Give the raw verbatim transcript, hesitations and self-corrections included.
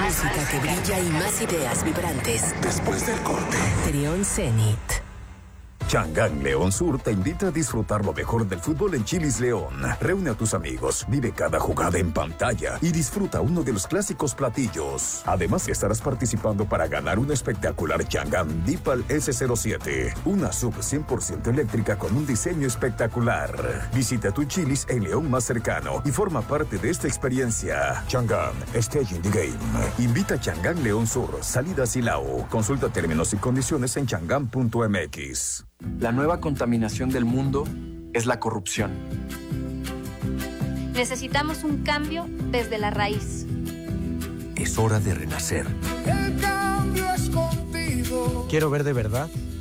música que brilla y más ideas vibrantes. Después del corte. Trión Zenit. Chang'an León Sur te invita a disfrutar lo mejor del fútbol en Chili's León. Reúne a tus amigos, vive cada jugada en pantalla y disfruta uno de los clásicos platillos. Además, estarás participando para ganar una espectacular Chang'an Dipal ese cero siete, una sub cien por ciento eléctrica con un diseño espectacular. Visita tu Chili's en León más cercano y forma parte de esta experiencia. Chang'an, stay in the game. Invita a Chang'an León Sur, salida Silao. Consulta términos y condiciones en chang'an punto m x. La nueva contaminación del mundo es la corrupción. Necesitamos un cambio desde la raíz. Es hora de renacer. El cambio es contigo. Quiero ver de verdad